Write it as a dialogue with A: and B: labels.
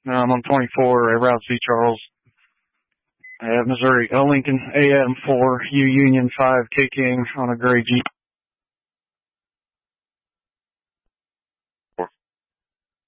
A: I'm 24, Route C, Charles. I have Missouri, Lincoln AM 4, U Union 5, K King on a gray Jeep.